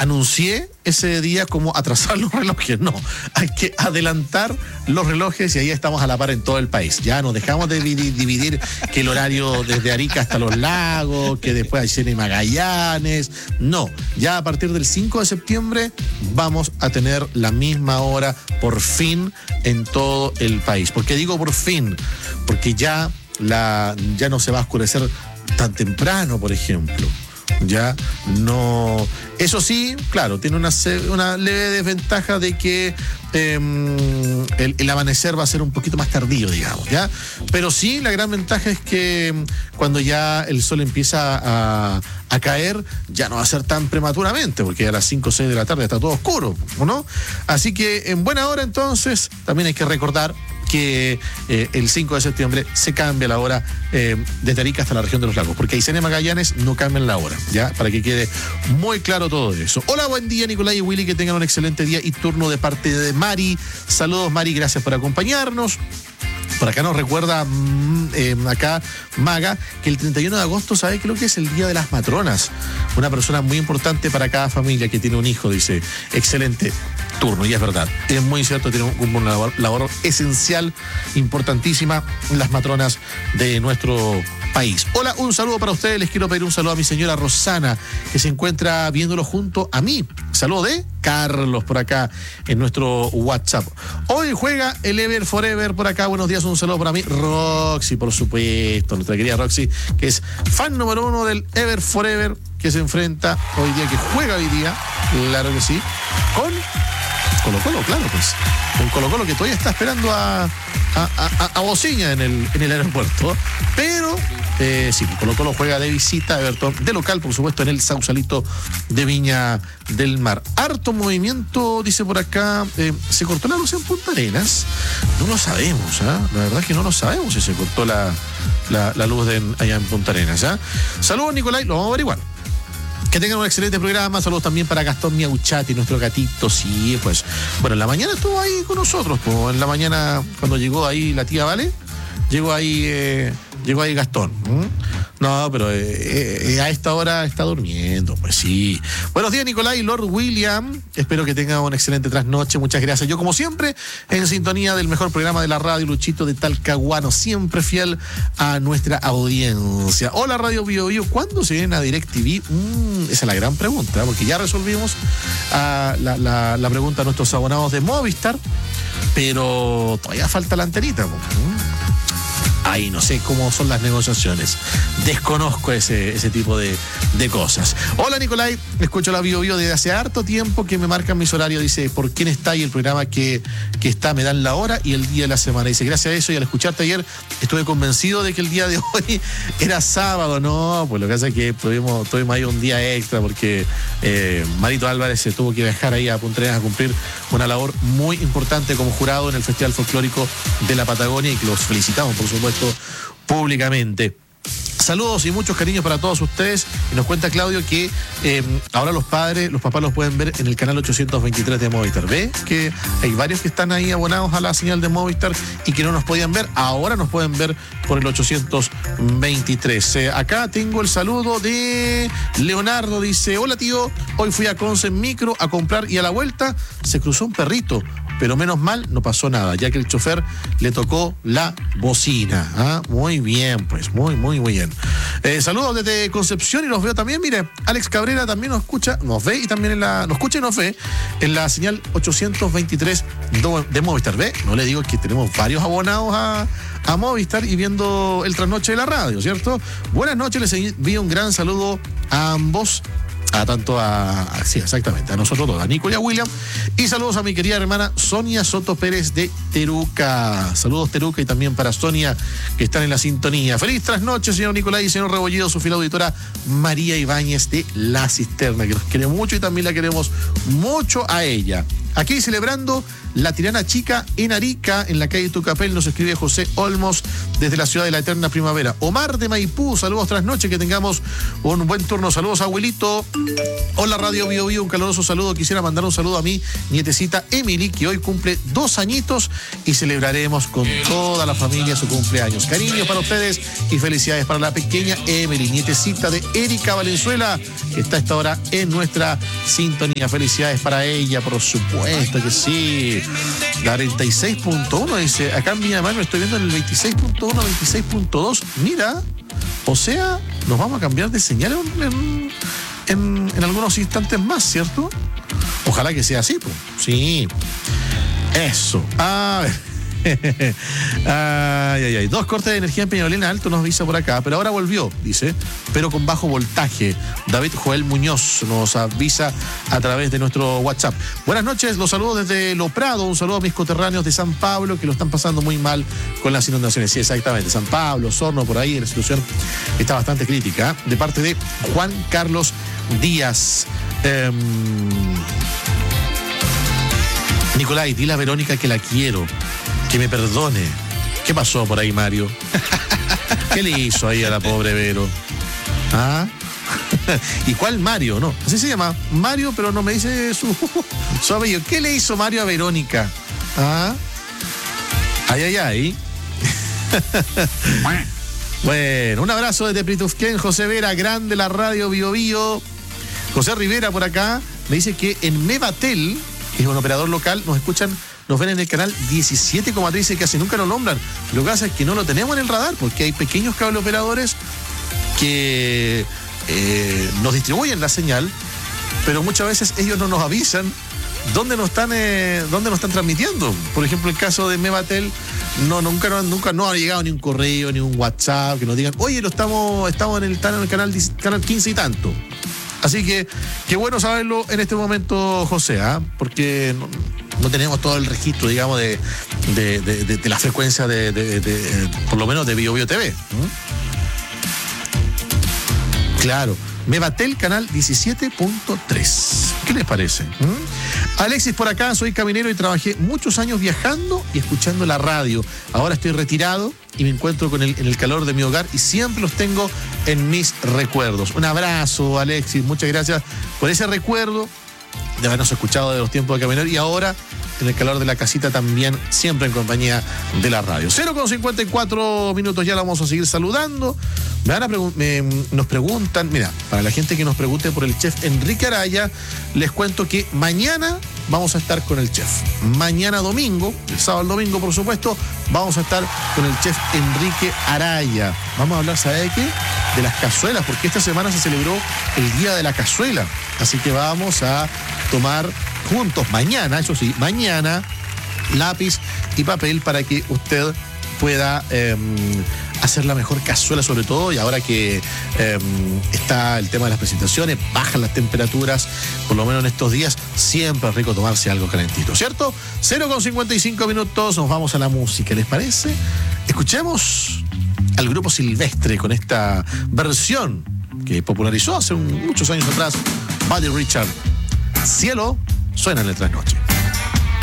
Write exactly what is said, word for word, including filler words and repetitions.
anuncié ese día como atrasar los relojes. No, hay que adelantar los relojes y ahí estamos a la par en todo el país. Ya nos dejamos de dividir, dividir que el horario desde Arica hasta Los Lagos, que después hay Cine Magallanes. No, ya a partir del cinco de septiembre vamos a tener la misma hora por fin en todo el país. ¿Por qué digo por fin? Porque ya, la, ya no se va a oscurecer tan temprano, por ejemplo. Ya no. Eso sí, claro, tiene una, una leve desventaja de que eh, el, el amanecer va a ser un poquito más tardío, digamos, ¿ya? Pero sí, la gran ventaja es que cuando ya el sol empieza a, a caer, ya no va a ser tan prematuramente, porque a las cinco o seis de la tarde está todo oscuro, ¿no? Así que en buena hora, entonces, también hay que recordar que eh, el cinco de septiembre se cambia la hora eh, desde Arica hasta la región de Los Lagos, porque Aysén y Magallanes no cambian la hora, ¿ya? Para que quede muy claro todo eso. Hola, buen día, Nicolás y Willy, que tengan un excelente día y turno de parte de Mari. Saludos, Mari, gracias por acompañarnos. Por acá nos recuerda eh, acá Maga que el treinta y uno de agosto, ¿sabe qué es lo que es? El Día de las Matronas. Una persona muy importante para cada familia que tiene un hijo, dice. Excelente turno, y es verdad. Es muy cierto, tiene un, una labor, labor esencial, importantísima, las matronas de nuestro país. Hola, un saludo para ustedes. Les quiero pedir un saludo a mi señora Rosana, que se encuentra viéndolo junto a mí. Saludo de Carlos por acá en nuestro WhatsApp. Hoy juega el Ever Forever por acá. Buenos días, un saludo para mí. Roxy, por supuesto, nuestra querida Roxy, que es fan número uno del Ever Forever, que se enfrenta hoy día, que juega hoy día, claro que sí, con Colo Colo, claro, pues. Un Colo Colo que todavía está esperando a, a, a, a Bociña en el, en el aeropuerto. Pero, eh, sí, Colo Colo juega de visita a Everton, de local, por supuesto, en el Sausalito de Viña del Mar. Harto movimiento, dice por acá. Eh, ¿Se cortó la luz en Punta Arenas? No lo sabemos, ¿eh? La verdad es que no lo sabemos si se cortó la, la, la luz de, allá en Punta Arenas, ¿eh? Saludos, Nicolás, lo vamos a averiguar. Que tengan un excelente programa. Saludos también para Gastón Miauchati, nuestro gatito. Sí, pues, bueno, en la mañana estuvo ahí con nosotros, pues, en la mañana cuando llegó ahí la tía Vale, llegó ahí, eh, llegó ahí Gastón. ¿Mm? No, pero eh, eh, a esta hora está durmiendo, pues sí. Buenos días, Nicolás y Lord William. Espero que tengan una excelente trasnoche. Muchas gracias. Yo, como siempre, en sintonía del mejor programa de la radio, Luchito de Talcahuano, siempre fiel a nuestra audiencia. Hola, Radio Bio Bio. ¿Cuándo se viene a DirecTV? Mm, esa es la gran pregunta, porque ya resolvimos uh, la, la, la pregunta a nuestros abonados de Movistar, pero todavía falta la antenita. ¿Mm? Ahí no sé cómo son las negociaciones. Desconozco ese, ese tipo de, de cosas. Hola, Nicolai. Escucho la Bio Bio desde hace harto tiempo que me marcan mis horarios. Dice, ¿por quién está? Y el programa que, que está me dan la hora y el día de la semana. Dice, gracias a eso y al escucharte ayer estuve convencido de que el día de hoy era sábado. No, pues lo que pasa es que tuvimos, tuvimos ahí un día extra porque eh, Marito Álvarez se tuvo que viajar ahí a Punta Arenas a cumplir una labor muy importante como jurado en el Festival Folclórico de la Patagonia, y que los felicitamos, por supuesto, públicamente. Saludos y muchos cariños para todos ustedes. Y nos cuenta Claudio que eh, ahora los padres, los papás los pueden ver en el canal ochocientos veintitrés de Movistar. ¿Ve? Que hay varios que están ahí abonados a la señal de Movistar y que no nos podían ver. Ahora nos pueden ver por el ochocientos veintitrés. Eh, acá tengo el saludo de Leonardo. Dice, hola tío, hoy fui a Conce en micro a comprar y a la vuelta se cruzó un perrito. Pero menos mal no pasó nada, ya que el chofer le tocó la bocina. ¿Ah? Muy bien, pues, muy, muy, muy bien. Eh, saludos desde Concepción y los veo también. Mire, Alex Cabrera también nos escucha, nos ve y también en la, nos escucha y nos ve en la señal ochocientos veintitrés de Movistar. ¿Ve? No le digo que tenemos varios abonados a, a Movistar y viendo el trasnoche de la radio, ¿cierto? Buenas noches, les envío un gran saludo a ambos. A tanto a, a, sí, exactamente, a nosotros todos, a Nico y a William. Y saludos a mi querida hermana Sonia Soto Pérez de Teruca. Saludos, Teruca, y también para Sonia, que están en la sintonía. Feliz trasnoche, señor Nicolás y señor Rebollido, su fiel auditora María Ibáñez de La Cisterna, que nos quiere mucho y también la queremos mucho a ella. Aquí celebrando la Tirana Chica en Arica, en la calle Tucapel, nos escribe José Olmos desde la ciudad de la eterna primavera. Omar de Maipú, saludos tras noche, que tengamos un buen turno. Saludos, abuelito. Hola, Radio Bio Bio, un caluroso saludo. Quisiera mandar un saludo a mi nietecita Emily, que hoy cumple dos añitos y celebraremos con toda la familia su cumpleaños. Cariño para ustedes y felicidades para la pequeña Emily, nietecita de Erika Valenzuela, que está a esta hora en nuestra sintonía. Felicidades para ella, por supuesto que sí. cuarenta y seis punto uno dice, acá en Viña del Mar me estoy viendo en el veintiséis punto uno, veintiséis punto dos. Mira, o sea, nos vamos a cambiar de señal en, en, en, en algunos instantes más, ¿cierto? Ojalá que sea así, pues. Sí. Eso. A ver. ay, ay, ay. Dos cortes de energía en Peñalolén Alto nos avisa por acá, pero ahora volvió, dice, pero con bajo voltaje. David Joel Muñoz nos avisa a través de nuestro WhatsApp. Buenas noches, los saludo desde Lo Prado, un saludo a mis coterráneos de San Pablo que lo están pasando muy mal con las inundaciones. Sí, exactamente, San Pablo, Osorno, por ahí la situación está bastante crítica, ¿eh? De parte de Juan Carlos Díaz. Eh, Nicolai, dile a Verónica que la quiero, que me perdone. ¿Qué pasó por ahí, Mario? ¿Qué le hizo ahí a la pobre Vero? ¿Ah? ¿Y cuál Mario? No, así se llama Mario, pero no me dice su, su apellido. ¿Qué le hizo Mario a Verónica? ¿Ah? Ay, ay, ay. Bueno, un abrazo desde Pritufquén, José Vera, grande la radio Bio Bio. José Rivera por acá me dice que en Mevatel, que es un operador local, nos escuchan, nos ven en el canal diecisiete coma tres, que casi nunca lo nombran. Lo que pasa es que no lo tenemos en el radar, porque hay pequeños cable operadores que eh, nos distribuyen la señal, pero muchas veces ellos no nos avisan dónde nos están, eh, dónde nos están transmitiendo. Por ejemplo, el caso de Mevatel, no, nunca, no, nunca no ha llegado ni un correo, ni un WhatsApp, que nos digan, oye, lo estamos, estamos en el, están en el canal, canal quince y tanto. Así que, qué bueno saberlo en este momento, José, ¿eh? Porque no, no tenemos todo el registro, digamos, de, de, de, de, de la frecuencia de, de, de, de, por lo menos de Bio Bio T V. ¿eh? Claro, Mevatel canal diecisiete punto tres. ¿Qué les parece? ¿Mm? Alexis por acá, soy caminero y trabajé muchos años viajando y escuchando la radio. Ahora estoy retirado y me encuentro con el, en el calor de mi hogar y siempre los tengo en mis recuerdos. Un abrazo, Alexis, muchas gracias por ese recuerdo de habernos escuchado de los tiempos de caminero y ahora en el calor de la casita también, siempre en compañía de la radio. cero con cincuenta y cuatro minutos, ya la vamos a seguir saludando. Me van a pregun- me, nos preguntan, mira, para la gente que nos pregunte por el chef Enrique Araya, les cuento que mañana vamos a estar con el chef. Mañana domingo, el sábado al domingo, por supuesto, vamos a estar con el chef Enrique Araya. Vamos a hablar, ¿sabe de qué? De las cazuelas, porque esta semana se celebró el Día de la Cazuela. Así que vamos a tomar juntos mañana, eso sí, mañana, lápiz y papel para que usted pueda eh, hacer la mejor cazuela, sobre todo, y ahora que eh, está el tema de las presentaciones, bajan las temperaturas, por lo menos en estos días, siempre es rico tomarse algo calentito, ¿cierto? cero con cincuenta y cinco minutos, nos vamos a la música, ¿les parece? Escuchemos al grupo Silvestre con esta versión que popularizó hace un, muchos años atrás Buddy Richard. Cielo suena en el trasnoche.